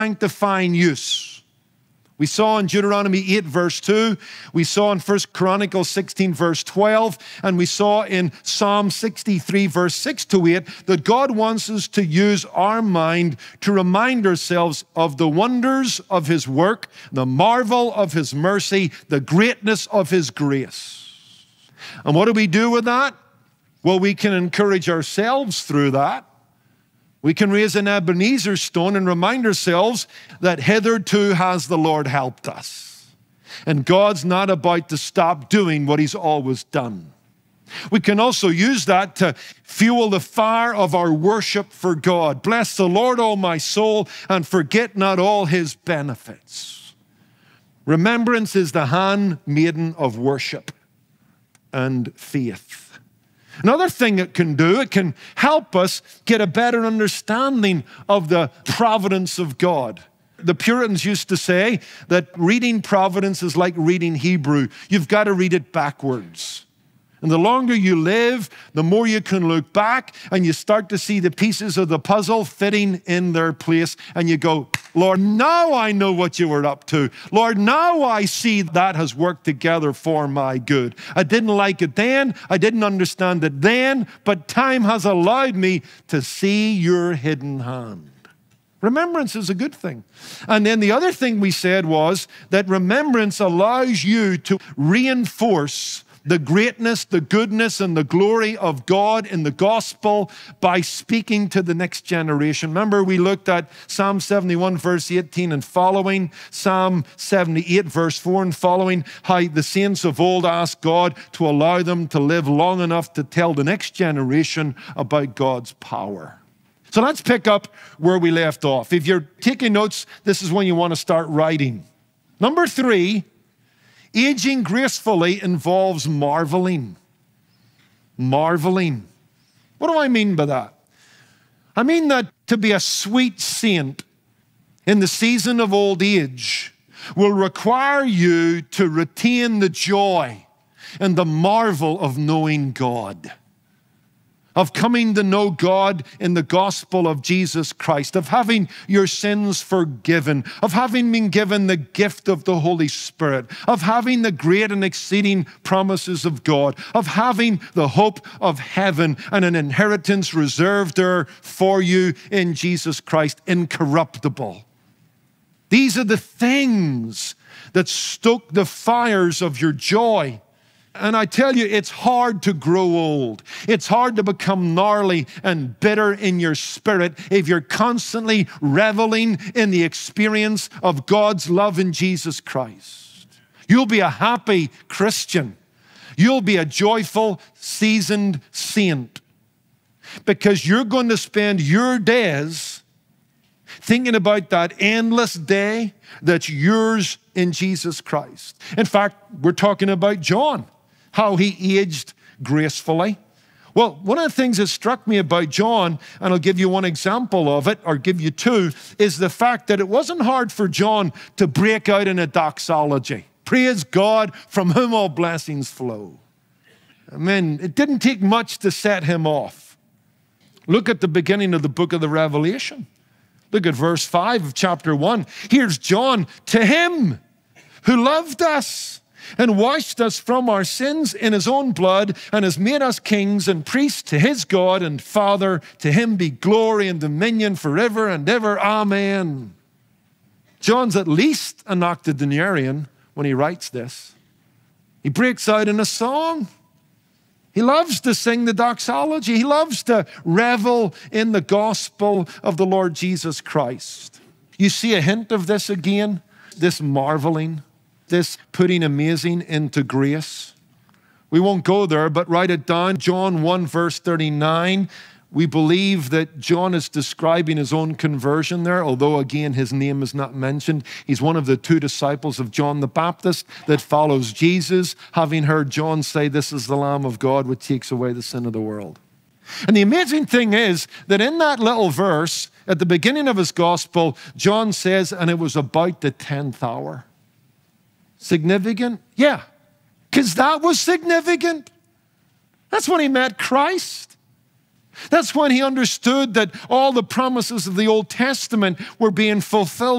sanctifying use. We saw in Deuteronomy 8, verse 2. We saw in 1 Chronicles 16, verse 12. And we saw in Psalm 63, verse 6 to 8, that God wants us to use our mind to remind ourselves of the wonders of His work, the marvel of His mercy, the greatness of His grace. And what do we do with that? Well, we can encourage ourselves through that. We can raise an Ebenezer stone and remind ourselves that hitherto has the Lord helped us. And God's not about to stop doing what He's always done. We can also use that to fuel the fire of our worship for God. Bless the Lord, O my soul, and forget not all His benefits. Remembrance is the handmaiden of worship and faith. Another thing it can do, it can help us get a better understanding of the providence of God. The Puritans used to say that reading Providence is like reading Hebrew. You've got to read it backwards. And the longer you live, the more you can look back and you start to see the pieces of the puzzle fitting in their place. And you go, Lord, now I know what you were up to. Lord, now I see that has worked together for my good. I didn't like it then. I didn't understand it then. But time has allowed me to see your hidden hand. Remembrance is a good thing. And then the other thing we said was that remembrance allows you to reinforce the greatness, the goodness, and the glory of God in the gospel by speaking to the next generation. Remember, we looked at Psalm 71, verse 18 and following, Psalm 78, verse 4 and following, how the saints of old asked God to allow them to live long enough to tell the next generation about God's power. So let's pick up where we left off. If you're taking notes, this is when you want to start writing. Number 3, aging gracefully involves marveling. Marveling. What do I mean by that? I mean that to be a sweet saint in the season of old age will require you to retain the joy and the marvel of knowing God, of coming to know God in the gospel of Jesus Christ, of having your sins forgiven, of having been given the gift of the Holy Spirit, of having the great and exceeding promises of God, of having the hope of heaven and an inheritance reserved there for you in Jesus Christ, incorruptible. These are the things that stoke the fires of your joy. And I tell you, it's hard to grow old. It's hard to become gnarly and bitter in your spirit if you're constantly reveling in the experience of God's love in Jesus Christ. You'll be a happy Christian. You'll be a joyful, seasoned saint because you're going to spend your days thinking about that endless day that's yours in Jesus Christ. In fact, we're talking about John, how he aged gracefully. Well, one of the things that struck me about John, and I'll give you one example of it, or give you two, is the fact that it wasn't hard for John to break out in a doxology. Praise God, from whom all blessings flow. I mean, it didn't take much to set him off. Look at the beginning of the book of the Revelation. Look at verse 5 of chapter 1. Here's John, to him who loved us and washed us from our sins in his own blood and has made us kings and priests to his God and Father. To him be glory and dominion forever and ever. Amen. John's at least an octogenarian when he writes this. He breaks out in a song. He loves to sing the doxology. He loves to revel in the gospel of the Lord Jesus Christ. You see a hint of this again, this marveling, this putting amazing into grace. We won't go there, but write it down. John 1, verse 39. We believe that John is describing his own conversion there, although again his name is not mentioned. He's one of the 2 disciples of John the Baptist that follows Jesus, having heard John say, "This is the Lamb of God which takes away the sin of the world." And the amazing thing is that in that little verse, at the beginning of his gospel, John says, and it was about the 10th hour. Significant? Yeah, because that was significant. That's when he met Christ. That's when he understood that all the promises of the Old Testament were being fulfilled